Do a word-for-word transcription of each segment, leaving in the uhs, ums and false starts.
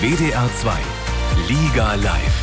W D R zwei Liga live.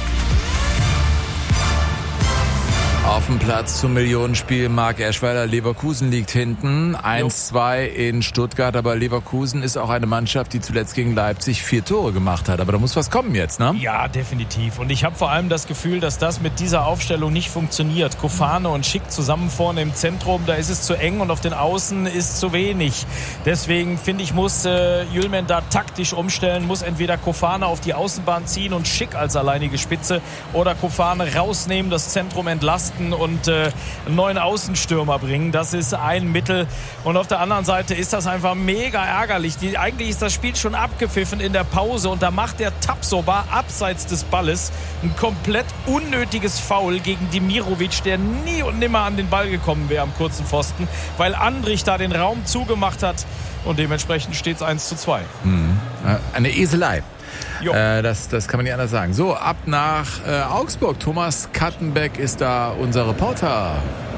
Auf dem Platz zum Millionenspiel Marc Eschweiler. Leverkusen liegt hinten. eins zwei in Stuttgart. Aber Leverkusen ist auch eine Mannschaft, die zuletzt gegen Leipzig vier Tore gemacht hat. Aber da muss was kommen jetzt, ne? Ja, definitiv. Und ich habe vor allem das Gefühl, dass das mit dieser Aufstellung nicht funktioniert. Kofane und Schick zusammen vorne im Zentrum. Da ist es zu eng und auf den Außen ist zu wenig. Deswegen finde ich, muss äh, Yilmaz da taktisch umstellen. Muss entweder Kofane auf die Außenbahn ziehen und Schick als alleinige Spitze oder Kofane rausnehmen, das Zentrum entlasten und äh, einen neuen Außenstürmer bringen. Das ist ein Mittel. Und auf der anderen Seite ist das einfach mega ärgerlich. Die, eigentlich ist das Spiel schon abgepfiffen in der Pause und da macht der Tapsoba abseits des Balles ein komplett unnötiges Foul gegen Demirovic, der nie und nimmer an den Ball gekommen wäre am kurzen Pfosten, weil Andrich da den Raum zugemacht hat und dementsprechend steht es eins zu zwei. Mhm. Eine Eselei. Äh, das, das kann man nicht anders sagen. So, ab nach äh, Augsburg. Thomas Kattenbeck ist da unser Reporter.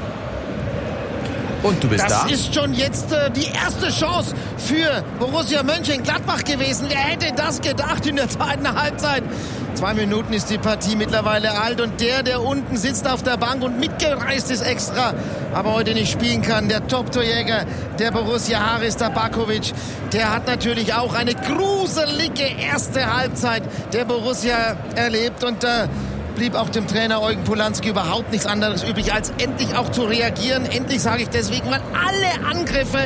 Und du bist das da? Das ist schon jetzt äh, die erste Chance für Borussia Mönchengladbach gewesen. Wer hätte das gedacht in der zweiten Halbzeit? Zwei Minuten ist die Partie mittlerweile alt und der, der unten sitzt auf der Bank und mitgereist ist extra, aber heute nicht spielen kann, der Top-Torjäger der Borussia, Haris Tabakovic, der hat natürlich auch eine gruselige erste Halbzeit der Borussia erlebt und äh, blieb auch dem Trainer Eugen Polanski überhaupt nichts anderes übrig, als endlich auch zu reagieren. Endlich sage ich deswegen, weil alle Angriffe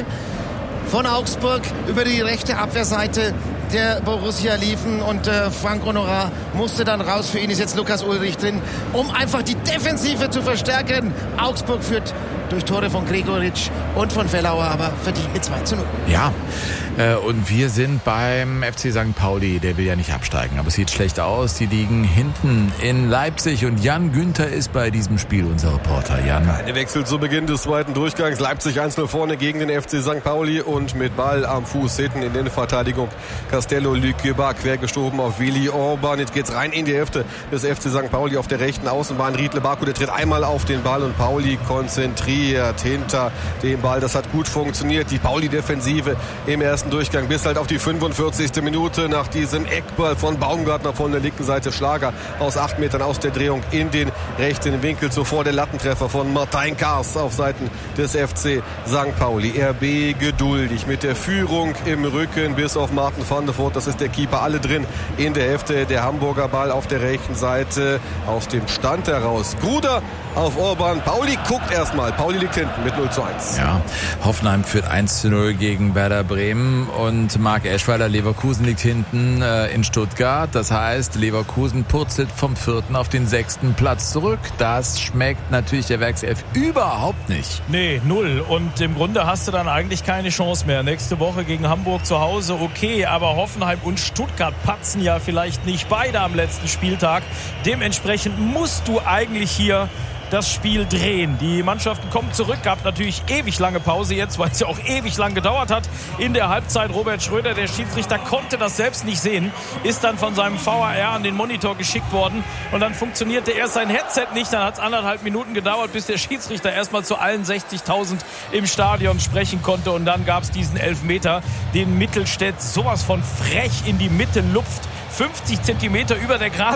von Augsburg über die rechte Abwehrseite der Borussia liefen und äh, Frank Honorat musste dann raus. Für ihn ist jetzt Lukas Ullrich drin, um einfach die Defensive zu verstärken. Augsburg führt durch Tore von Gregoritsch und von Fellauer, aber verdient mit zwei zu null. Ja, äh, und wir sind beim F C Sankt Pauli. Der will ja nicht absteigen, aber es sieht schlecht aus. Die liegen hinten in Leipzig und Jan Günther ist bei diesem Spiel unser Reporter. Jan. Eine Wechsel zu Beginn des zweiten Durchgangs. Leipzig eins null vorne gegen den F C Sankt Pauli und mit Ball am Fuß hinten in der Verteidigung Castello Lükeba quergeschoben auf Willi Orban. Jetzt geht's rein in die Hälfte des F C Sankt Pauli auf der rechten Außenbahn. Riedle Baku, der tritt einmal auf den Ball und Pauli konzentriert hinter dem Ball. Das hat gut funktioniert. Die Pauli-Defensive im ersten Durchgang bis halt auf die fünfundvierzigste Minute nach diesem Eckball von Baumgartner von der linken Seite. Schlager aus acht Metern aus der Drehung in den rechten Winkel. Zuvor der Lattentreffer von Martin Kars auf Seiten des F C Sankt Pauli. R B geduldig mit der Führung im Rücken bis auf Martin van der Voort. Das ist der Keeper. Alle drin in der Hälfte. Der Hamburger Ball auf der rechten Seite aus dem Stand heraus. Gruder auf Orban. Pauli guckt erstmal. Pauli liegt hinten mit null zu eins. Ja, Hoffenheim führt eins zu null gegen Werder Bremen und Marc Eschweiler, Leverkusen liegt hinten äh, in Stuttgart. Das heißt, Leverkusen purzelt vom vierten auf den sechsten Platz zurück. Das schmeckt natürlich der Werkself überhaupt nicht. Nee, null. Und im Grunde hast du dann eigentlich keine Chance mehr. Nächste Woche gegen Hamburg zu Hause, okay, aber Hoffenheim und Stuttgart patzen ja vielleicht nicht beide am letzten Spieltag. Dementsprechend musst du eigentlich hier das Spiel drehen. Die Mannschaften kommen zurück, gab natürlich ewig lange Pause jetzt, weil es ja auch ewig lang gedauert hat. In der Halbzeit Robert Schröder, der Schiedsrichter, konnte das selbst nicht sehen, ist dann von seinem V A R an den Monitor geschickt worden und dann funktionierte erst sein Headset nicht, dann hat es anderthalb Minuten gedauert, bis der Schiedsrichter erstmal zu allen sechzigtausend im Stadion sprechen konnte und dann gab es diesen Elfmeter, den Mittelstädt sowas von frech in die Mitte lupft, fünfzig Zentimeter über der Gras